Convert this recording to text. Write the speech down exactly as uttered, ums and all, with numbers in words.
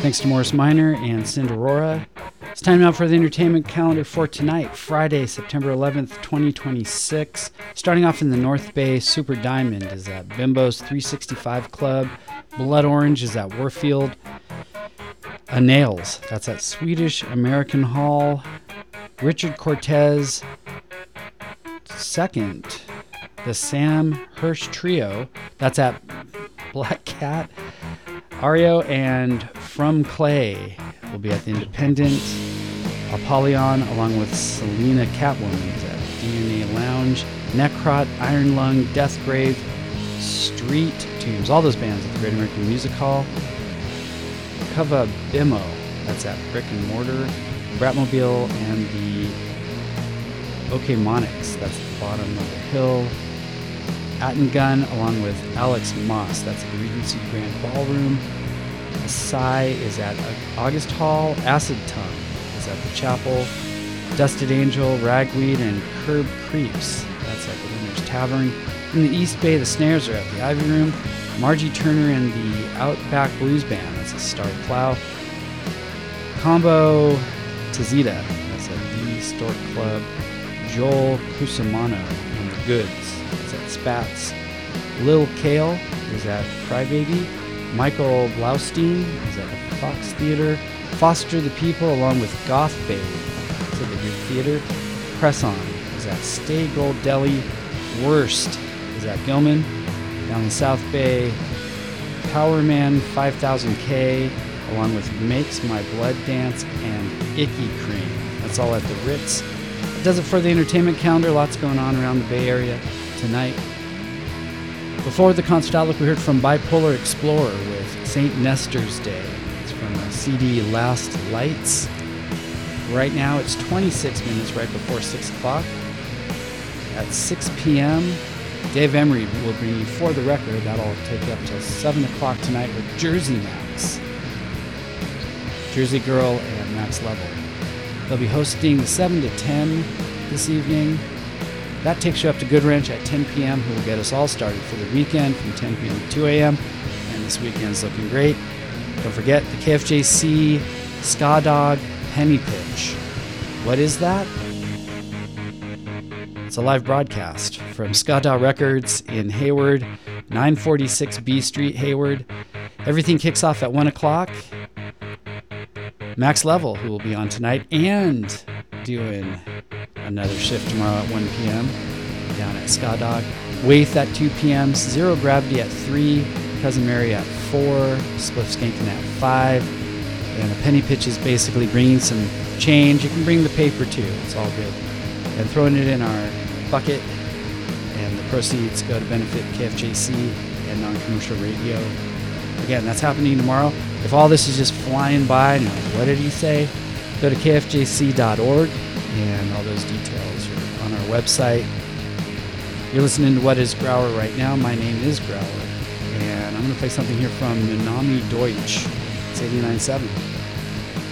Thanks to Morris Minor and Cinderora. It's time now for the entertainment calendar for tonight, Friday, September eleventh, twenty twenty-six. Starting off in the North Bay, Super Diamond is at Bimbo's three sixty-five Club. Blood Orange is at Warfield. A Nails, that's at Swedish American Hall. Richard Cortez, second. The Sam Hirsch Trio, that's at Black Cat. Ario and From Clay will be at the Independent. Apollyon, along with Selena Catwoman, is at D N A Lounge. Necrot, Iron Lung, Deathgrave, Street Tunes, all those bands at the Great American Music Hall. Kava Bimo, that's at Brick and Mortar. Bratmobile and the OK Monix, that's at the bottom of the hill. Attengun, along with Alex Moss, that's at the Regency Grand Ballroom. Asai is at August Hall. Acid Tongue is at the Chapel. Dusted Angel, Ragweed, and Curb Creeps, that's at the Winter's Tavern. In the East Bay, the Snares are at the Ivy Room. Margie Turner and the Outback Blues Band, that's at Star Plow. Combo Tizita, that's at the Stork Club. Joel Cusimano and the Goods, that's at Spats. Lil Kale is at Crybaby. Michael Blaustein is at the Fox Theater. Foster the People, along with Goth Babe, that's at the Greek Theater. Press On is at Stay Gold Deli. Worst is at Gilman. Down in South Bay, Powerman five thousand K, along with Makes My Blood Dance and Icky Cream. That's all at the Ritz. That does it for the entertainment calendar. Lots going on around the Bay Area tonight. Before the concert outlook, we heard from Bipolar Explorer with Saint Nestor's Day. It's from the C D Last Lights. Right now it's twenty-six minutes right before six o'clock. At six p.m., Dave Emery will bring you For the Record. That'll take you up till seven o'clock tonight with Jersey Max. Jersey Girl and Max Level. They'll be hosting the seven to ten this evening. That takes you up to Good Wrench at ten p.m., who will get us all started for the weekend from ten p.m. to two a.m. And this weekend's looking great. Don't forget the K F J C Ska Dog Penny Pitch. What is that? It's a live broadcast from Ska Dog Records in Hayward, nine forty-six B Street, Hayward. Everything kicks off at one o'clock. Max Level, who will be on tonight and doing another shift tomorrow at one p.m. down at Ska Dog. Waith at two p.m. Zero Gravity at three. Cousin Mary at four. Spliff Skankin' at five. And a penny pitch is basically bringing some change. You can bring the paper too. It's all good. And throwing it in our bucket. And the proceeds go to benefit K F J C and non-commercial radio. Again, that's happening tomorrow. If all this is just flying by and you're like, what did he say? Go to K F J C dot org and all those details are on our website. You're listening to What is Grauer right now. My name is Grauer. And I'm going to play something here from Minami Deutsch. It's eighty-nine point seven.